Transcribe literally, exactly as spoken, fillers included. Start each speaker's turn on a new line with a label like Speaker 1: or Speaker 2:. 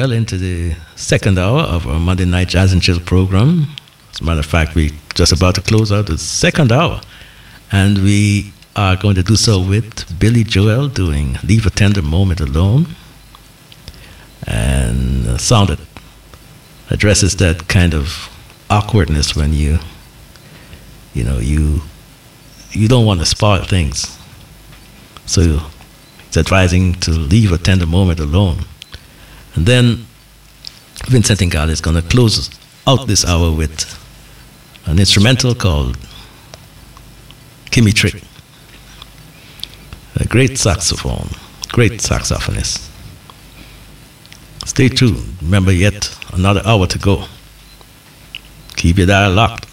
Speaker 1: well into the second hour of our Monday Night Jazz and Chill program. As a matter of fact, we're just about to close out the second hour. And we are going to do so with Billy Joel doing Leave a Tender Moment Alone. And a song that addresses that kind of awkwardness when you, you know, you, you don't want to spoil things. So it's advising to leave a tender moment alone. And then Vincent Ingall is going to close out this hour with an instrumental called Kimmy Trick. A great saxophone, great saxophonist. Stay tuned. Remember, yet another hour to go. Keep your dial locked.